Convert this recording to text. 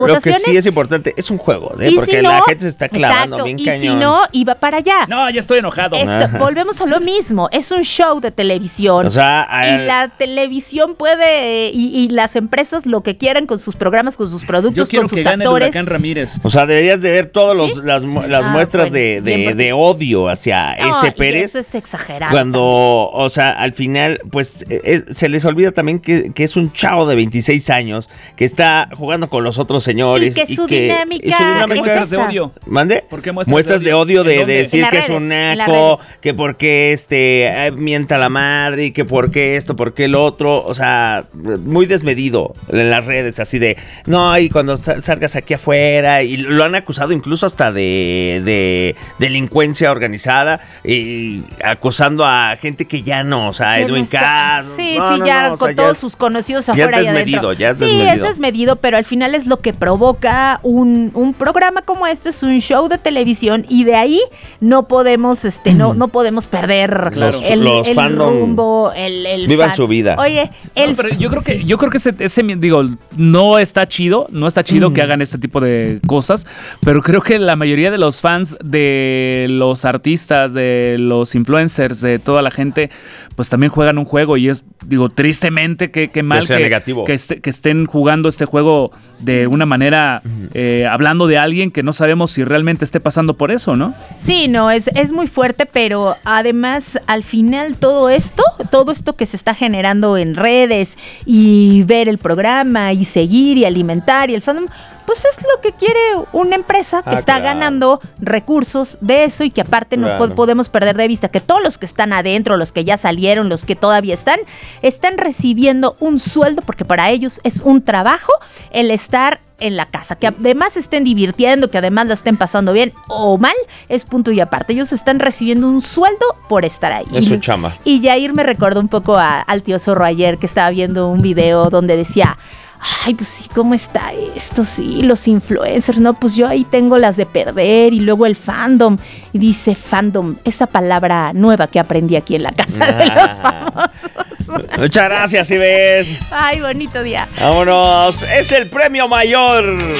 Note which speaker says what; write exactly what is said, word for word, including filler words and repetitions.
Speaker 1: Lo que sí es importante es un juego, ¿eh? Porque si no, la gente se está clavando
Speaker 2: exacto,
Speaker 1: bien
Speaker 2: y
Speaker 1: cañón.
Speaker 2: Y si no, iba para allá.
Speaker 3: No, ya estoy enojado.
Speaker 2: Esto, volvemos a lo mismo, es un show de televisión.
Speaker 1: O sea, el...
Speaker 2: y la televisión puede, y, y las empresas lo que quieran con sus programas, con sus productos,
Speaker 3: Yo
Speaker 2: con sus
Speaker 3: que gane
Speaker 2: actores.
Speaker 3: El Huracán Ramírez.
Speaker 1: O sea, deberías de ver todas
Speaker 2: ¿Sí?
Speaker 1: las, las ah, muestras bueno, de, de, de odio hacia no, ese Pérez.
Speaker 2: Eso es exagerado.
Speaker 1: Cuando, también. o sea, al final, pues, es, se les olvida también que, que es un chavo de veintiséis años que está jugando con los otros señores.
Speaker 2: Y que
Speaker 1: y
Speaker 2: su
Speaker 1: que,
Speaker 2: dinámica
Speaker 1: y su dinámica
Speaker 2: es
Speaker 3: de odio.
Speaker 1: ¿Mande?
Speaker 3: ¿Por qué muestras,
Speaker 1: muestras de odio? De, odio de, de decir que
Speaker 2: redes,
Speaker 1: es un naco, que por qué este, eh, mienta la madre, y que por qué esto, por qué el otro. O sea, muy desmedido en las redes, así de, no, y cuando salgas aquí afuera. Y lo han acusado incluso hasta de, de delincuencia organizada, y acusando a gente que ya no, o sea, Edwin Cass.
Speaker 2: Sí,
Speaker 1: no,
Speaker 2: sí,
Speaker 1: no,
Speaker 2: ya
Speaker 1: no,
Speaker 2: con
Speaker 1: o sea,
Speaker 2: todos
Speaker 1: ya es,
Speaker 2: sus conocidos afuera
Speaker 1: ya es desmedido,
Speaker 2: y adentro.
Speaker 1: Ya es
Speaker 2: sí,
Speaker 1: desmedido.
Speaker 2: es desmedido, pero al final es lo que provoca un, un programa como este, es un show de televisión, y de ahí no podemos, este, no, no podemos perder
Speaker 1: claro.
Speaker 2: el,
Speaker 1: los
Speaker 2: el
Speaker 1: fandom
Speaker 2: rumbo, el, el
Speaker 1: vivan
Speaker 2: fan.
Speaker 1: su vida.
Speaker 2: Oye, el
Speaker 3: no, pero yo creo que, yo creo que ese, ese, digo, no está chido, no está chido mm. que hagan este tipo de cosas, pero creo que la mayoría de los fans de los artistas, de los influencers, de toda la gente, pues también juegan un juego, y es, digo, tristemente que, que mal
Speaker 1: que,
Speaker 3: que, que, est- que estén jugando este juego de una manera, eh, hablando de alguien que no sabemos si realmente esté pasando por eso, ¿no?
Speaker 2: Sí, no, es, es muy fuerte, pero además al final todo esto, todo esto que se está generando en redes, y ver el programa y seguir y alimentar y el fandom, pues es lo que quiere una empresa que ah, está claro. ganando recursos de eso, y que aparte claro. no po- podemos perder de vista que todos los que están adentro, los que ya salieron, los que todavía están, están recibiendo un sueldo, porque para ellos es un trabajo el estar en la casa, que además estén divirtiendo, que además la estén pasando bien o mal, es punto y aparte. Ellos están recibiendo un sueldo por estar ahí.
Speaker 1: Es su chamba.
Speaker 2: Y Yair me recordó un poco a, al tío Zorro ayer, que estaba viendo un video donde decía, ay, pues sí, ¿cómo está esto? Sí, los influencers, no, pues yo ahí tengo las de perder, y luego el fandom. Y dice fandom, esa palabra nueva que aprendí aquí en la casa ah. de los famosos.
Speaker 1: Muchas gracias, Ivette.
Speaker 2: Ay, bonito día.
Speaker 1: Vámonos, es el premio mayor.